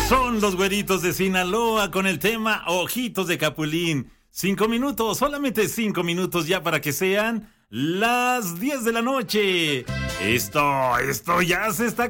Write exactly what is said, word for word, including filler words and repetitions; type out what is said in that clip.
Son los güeritos de Sinaloa con el tema Ojitos de Capulín. Cinco minutos, solamente cinco minutos ya para que sean las diez de la noche. Esto, esto ya se está